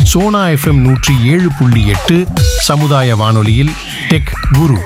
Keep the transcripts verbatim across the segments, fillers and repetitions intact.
Sona FM நூற்றி ஏழு புள்ளி எட்டு சமுதாய வானொலியில் டெக் குரு.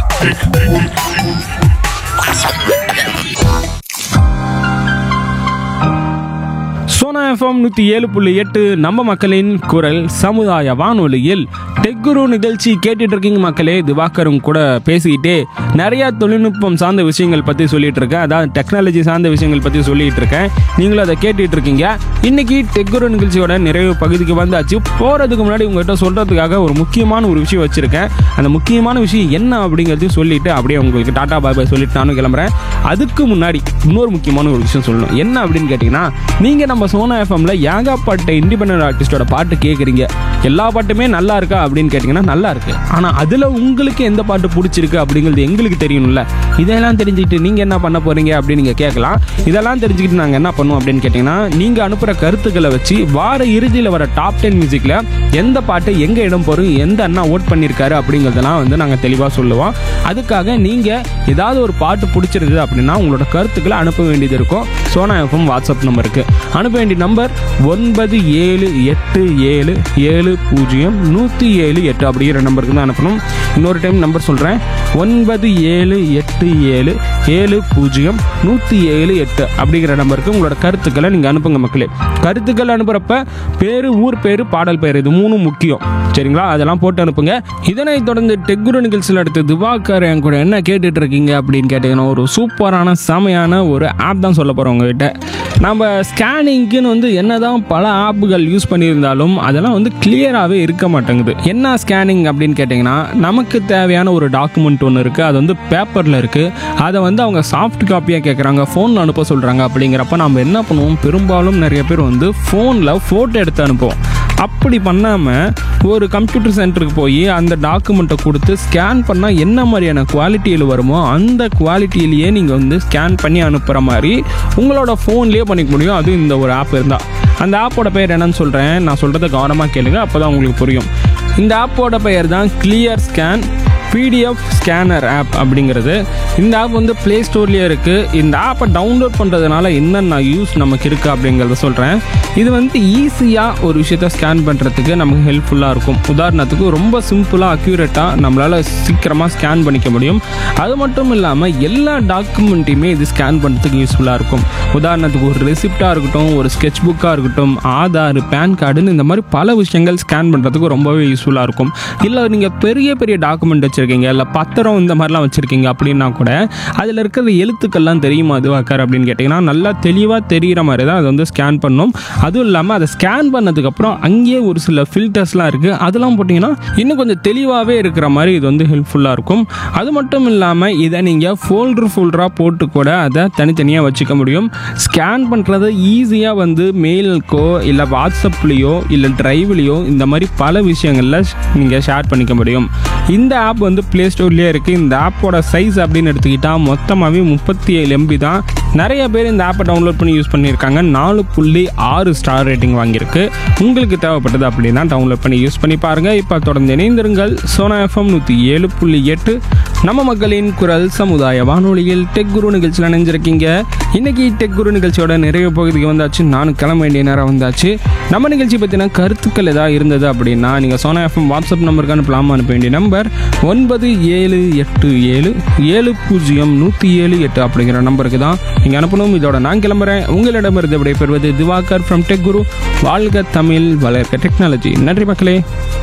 சோனா எஃப்எம் நூற்றி ஏழு புள்ளி எட்டு நம்ம மக்களின் குரல் சமுதாய வானொலியில் டெக் குரு நிகழ்ச்சி கேட்டுட்டு இருக்கீங்க மக்களே. திவாகரும் கூட பேசிக்கிட்டே நிறைய தொழில்நுட்பம் சார்ந்த விஷயங்கள் பற்றி சொல்லிட்டு இருக்கேன். அதாவது டெக்னாலஜி சார்ந்த விஷயங்கள் பற்றி சொல்லிட்டு இருக்கேன். நீங்களும் அதை கேட்டுட்டு இருக்கீங்க. இன்னைக்கு டெக் குரு நிகழ்ச்சியோட நிறைவு பகுதிக்கு வந்தாச்சு. போகிறதுக்கு முன்னாடி உங்கள்கிட்ட சொல்கிறதுக்காக ஒரு முக்கியமான ஒரு விஷயம் வச்சுருக்கேன். அந்த முக்கியமான விஷயம் என்ன அப்படிங்கிறதையும் சொல்லிட்டு அப்படியே உங்களுக்கு டாட்டா பாய் பாய் சொல்லிட்டு நானும் கிளம்புறேன். அதுக்கு முன்னாடி இன்னொரு முக்கியமான ஒரு விஷயம் சொல்லணும். என்ன அப்படின்னு கேட்டிங்கன்னா, நீங்கள் நம்ம சோனா எஃப்எம்ல ஏகப்பட்ட இண்டிபெண்டன்ட் ஆர்டிஸ்டோட பாட்டு கேட்குறீங்க. எல்லா பாட்டுமே நல்லா இருக்கா அப்படின்னு கேட்டிங்கன்னா நல்லா இருக்கு. ஆனால் அதில் உங்களுக்கு எந்த பாட்டு பிடிச்சிருக்கு அப்படிங்கிறது எங்களுக்கு தெரியணும்ல. இதெல்லாம் தெரிஞ்சுக்கிட்டு நீங்கள் என்ன பண்ண போகிறீங்க அப்படின்னு நீங்கள் கேட்கலாம். இதெல்லாம் தெரிஞ்சுக்கிட்டு நாங்கள் என்ன பண்ணுவோம் அப்படின்னு கேட்டிங்கன்னா, நீங்கள் அனுப்புகிற கருத்துக்களை வச்சு வார இறுதியில் வர டாப் டென் மியூசிக்கில் எந்த பாட்டு எங்கே இடம் போகிறோம், எந்த அண்ணா ஓட் பண்ணியிருக்காரு அப்படிங்கிறதெல்லாம் வந்து நாங்கள் தெளிவாக சொல்லுவோம். அதுக்காக நீங்கள் ஏதாவது ஒரு பாட்டு பிடிச்சிருக்குது அப்படின்னா உங்களோட கருத்துக்களை அனுப்ப வேண்டியது இருக்கும். சோனா எஃப்எம் வாட்ஸ்அப் நம்பருக்கு அனுப்ப வேண்டிய நம்பர் ஒன்பது ஏழு எட்டு ஏழு ஏழு பூஜ்ஜியம் நூற்றி ஏழு எட்டு அப்படிங்கிற நம்பருக்கு தான் அனுப்பணும். இன்னொரு டைம் நம்பர் சொல்கிறேன், ஒன்பது ஏழு எட்டு ஏழு ஏழு பூஜ்ஜியம் நூற்றி ஏழு எட்டு அப்படிங்கிற நம்பருக்கு உங்களோட கருத்துக்களை நீங்கள் அனுப்புங்க மக்களே. கருத்துக்கள் அனுப்புகிறப்ப பேர், ஊர் பேர், பாடல் பேர், இது மூணும் முக்கியம். சரிங்களா? அதெல்லாம் போட்டு அனுப்புங்க. இதனைத் தொடர்ந்து டெக் குரு நிகழ்ச்சியில் அடுத்து திவாகர் என் கூட என்ன கேட்டுட்டு இருக்கீங்க அப்படின்னு கேட்டிங்கன்னா, ஒரு சூப்பரான செமையான ஒரு ஆப் தான் சொல்ல போகிறோம் உங்ககிட்ட. நம்ம ஸ்கேனிங்க்குன்னு வந்து என்னதான் பல ஆப்புகள் யூஸ் பண்ணியிருந்தாலும் அதெல்லாம் வந்து கிளியராகவே இருக்க மாட்டேங்குது. என்ன ஸ்கேனிங் அப்படின்னு கேட்டிங்கன்னா, நமக்கு தேவையான ஒரு டாக்குமெண்ட் ஒன்று இருக்குது. அது வந்து பேப்பரில் இருக்குது. அதை வந்து அவங்க சாஃப்ட் காப்பியாக கேட்குறாங்க, ஃபோனில் அனுப்ப சொல்கிறாங்க. அப்படிங்கிறப்ப நம்ம என்ன பண்ணுவோம், பெரும்பாலும் நிறைய பேர் வந்து ஃபோனில் ஃபோட்டோ எடுத்து அனுப்புவோம். அப்படி பண்ணாமல் ஒரு கம்ப்யூட்டர் சென்டருக்கு போய் அந்த டாக்குமெண்ட்டை கொடுத்து ஸ்கேன் பண்ணால் என்ன மாதிரியான குவாலிட்டியில் வருமோ அந்த குவாலிட்டியிலேயே நீங்கள் வந்து ஸ்கேன் பண்ணி அனுப்புகிற மாதிரி உங்களோட ஃபோன்லேயே பண்ணிக்க முடியும். அதுவும் இந்த ஒரு ஆப் இருந்தால். அந்த ஆப்போட பெயர் என்னன்னு சொல்கிறேன், நான் சொல்கிறத கவனமாக கேளுங்க, அப்போ தான் உங்களுக்கு புரியும். இந்த ஆப்போட பெயர் தான் clear scan PDF scanner app அப்படிங்கிறது. இந்த ஆப் வந்து ப்ளே ஸ்டோர்லேயே இருக்குது. இந்த ஆப்பை டவுன்லோட் பண்ணுறதுனால என்னென்ன யூஸ் நமக்கு இருக்குது அப்படிங்கிறத சொல்கிறேன். இது வந்து ஈஸியாக ஒரு விஷயத்த ஸ்கேன் பண்ணுறதுக்கு நமக்கு ஹெல்ப்ஃபுல்லாக இருக்கும். உதாரணத்துக்கு ரொம்ப சிம்பிளாக அக்யூரேட்டாக நம்மளால் சீக்கிரமாக ஸ்கேன் பண்ணிக்க முடியும். அது மட்டும் இல்லாமல் எல்லா டாக்குமெண்ட்டையுமே இது ஸ்கேன் பண்ணுறதுக்கு யூஸ்ஃபுல்லாக இருக்கும். உதாரணத்துக்கு ஒரு ரெசிப்டாக இருக்கட்டும், ஒரு ஸ்கெட்ச் புக்காக இருக்கட்டும், ஆதார், பேன் கார்டுன்னு இந்த மாதிரி பல விஷயங்கள் ஸ்கேன் பண்ணுறதுக்கு ரொம்பவே யூஸ்ஃபுல்லாக இருக்கும். இல்லை நீங்கள் பெரிய பெரிய டாக்குமெண்ட் வச்சுருக்கீங்க, இல்லை பத்திரம் இந்த மாதிரிலாம் வச்சுருக்கீங்க அப்படின்னா கூட அதில் இருக்கிற எழுத்துக்கள்லாம் தெரியுமா அதுவாக்கார் அப்படின்னு கேட்டிங்கன்னா நல்லா தெளிவாக தெரிகிற மாதிரி தான் அதை வந்து ஸ்கேன் பண்ணணும். அதுவும் இல்லாமல் அதை ஸ்கேன் பண்ணதுக்கப்புறம் அங்கேயே ஒரு சில ஃபில்டர்ஸ்லாம் இருக்குது. அதெல்லாம் போட்டிங்கன்னா இன்னும் கொஞ்சம் தெளிவாகவே இருக்கிற மாதிரி இது வந்து ஹெல்ப்ஃபுல்லாக இருக்கும். அது மட்டும் இல்லாமல் இதை நீங்கள் ஃபோல்டர் ஃபோல்டராக போட்டு கூட அதை தனித்தனியாக வச்சுக்க முடியும். ஸ்கேன் பண்ணுறது ஈஸியாக வந்து மெயிலுக்கோ இல்லை வாட்ஸ்அப்லேயோ இல்லை ட்ரைவ்லேயோ இந்த மாதிரி பல விஷயங்களில் நீங்கள் ஷேர் பண்ணிக்க முடியும். இந்த ஆப் வந்து ப்ளே ஸ்டோர்லேயே இருக்குது. இந்த ஆப்போட சைஸ் அப்படின்னு எடுத்துக்கிட்டால் மொத்தமாகவே முப்பத்தி ஏழு எம்பி தான். நிறைய பேர் இந்த ஆப்பை டவுன்லோட் பண்ணி யூஸ் பண்ணியிருக்காங்க. நாலு புள்ளி ஆறு ஸ்டார் ரேட்டிங் வாங்கியிருக்கு. உங்களுக்கு தேவைப்பட்டது அப்படின்னா டவுன்லோட் பண்ணி யூஸ் பண்ணி பாருங்கள். இப்போ தொடர்ந்து இணைந்திருங்கள். சோனா எஃப்எம் நூற்றி ஏழு புள்ளி எட்டு நம்ம மக்களின் குரல் சமுதாய வானொலியில் டெக் குரு நிகழ்ச்சியில் நினைஞ்சிருக்கீங்க. இன்னைக்கு டெக் குரு நிகழ்ச்சியோட நிறைய பகுதிக்கு வந்தாச்சு. நானும் கிளம்ப வேண்டிய நேரம் வந்தாச்சு. நம்ம நிகழ்ச்சி பற்றின கருத்துக்கள் ஏதாவது இருந்தது அப்படின்னா நீங்கள் சோனா எஃப்எம் வாட்ஸ்அப் நம்பருக்கு அனுப்பலாமா? அனுப்ப வேண்டிய நம்பர் ஒன்பது ஏழு எட்டு ஏழு ஏழு பூஜ்ஜியம் நூற்றி ஏழு எட்டு அப்படிங்கிற நம்பருக்கு தான் நீங்கள் அனுப்பணும். இதோட நான் கிளம்புறேன். உங்களிடமிருந்து விடைபெறுவது திவாகர் ஃப்ரம் டெக் குரு. வாழ்க தமிழ், வளர்க்க டெக்னாலஜி. நன்றி மக்களே.